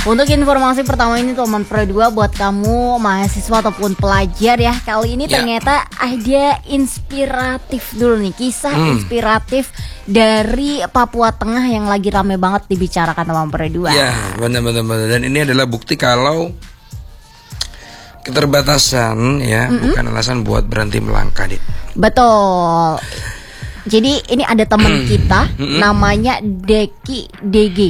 Untuk informasi pertama ini teman Pro 2 buat kamu mahasiswa ataupun pelajar ya. Kali ini ternyata ada inspiratif dulu nih, kisah inspiratif dari Papua Tengah yang lagi rame banget dibicarakan teman Pro 2. Ya, benar. Dan ini adalah bukti kalau keterbatasan ya bukan alasan buat berhenti melangkah, Dit. Betul. Jadi ini ada teman kita namanya Deki DG.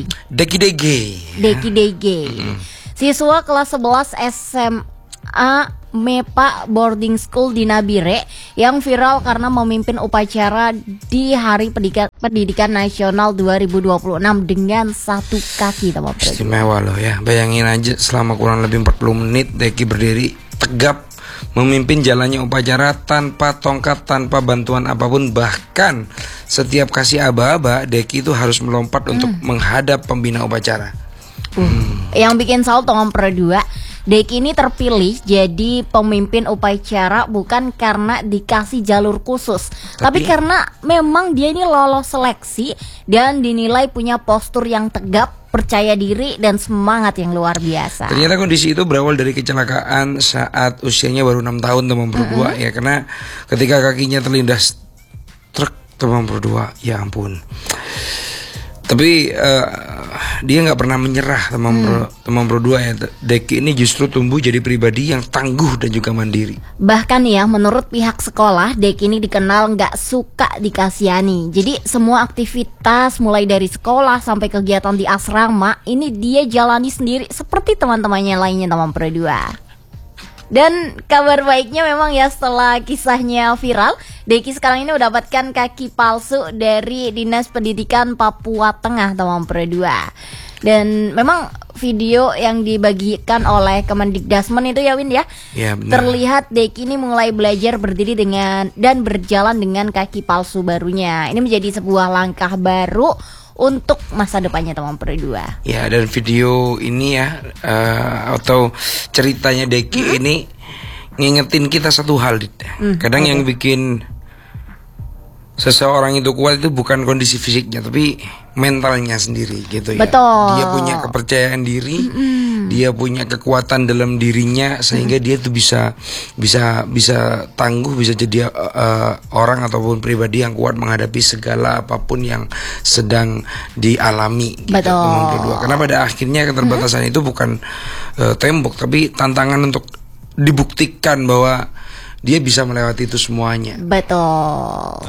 Siswa kelas 11 SMA MEPA Boarding School di Nabire yang viral karena memimpin upacara di Hari Pendidikan Nasional 2026 dengan satu kaki, teman. Istimewa loh ya. Bayangin aja selama kurang lebih 40 menit Deki berdiri tegap memimpin jalannya upacara tanpa tongkat, tanpa bantuan apapun. Bahkan setiap kasih aba-aba, Deki itu harus melompat untuk menghadap pembina upacara. Yang bikin salut teman Pro 2, Deki ini terpilih jadi pemimpin upacara bukan karena dikasih jalur khusus, tapi karena memang dia ini lolos seleksi dan dinilai punya postur yang tegap, percaya diri dan semangat yang luar biasa. Ternyata kondisi itu berawal dari kecelakaan saat usianya baru 6 tahun teman Pro 2 ya, karena ketika kakinya terlindas truk teman Pro 2, ya ampun. Tapi dia nggak pernah menyerah teman Pro 2 ya. Deki ini justru tumbuh jadi pribadi yang tangguh dan juga mandiri. Bahkan ya, menurut pihak sekolah, Deki ini dikenal nggak suka dikasihani. Jadi semua aktivitas mulai dari sekolah sampai kegiatan di asrama ini dia jalani sendiri seperti teman-temannya lainnya teman Pro 2. Dan kabar baiknya memang ya, setelah kisahnya viral, Deki sekarang ini mendapatkan kaki palsu dari Dinas Pendidikan Papua Tengah teman Pro 2. Dan memang video yang dibagikan oleh Kemendikdasmen itu ya Win ya, terlihat Deki ini mulai belajar berdiri dan berjalan dengan kaki palsu barunya. Ini menjadi sebuah langkah baru untuk masa depannya teman Pro 2. Ya, dan video ini ya atau ceritanya Deki ini ngingetin kita satu hal, Dit. Kadang yang bikin seseorang itu kuat itu bukan kondisi fisiknya, tapi mentalnya sendiri gitu ya. Betul. Dia punya kepercayaan diri, dia punya kekuatan dalam dirinya sehingga dia tuh bisa tangguh, bisa jadi orang ataupun pribadi yang kuat menghadapi segala apapun yang sedang dialami gitu, teman kedua. Karena pada akhirnya keterbatasan itu bukan tembok, tapi tantangan untuk dibuktikan bahwa dia bisa melewati itu semuanya. Betul.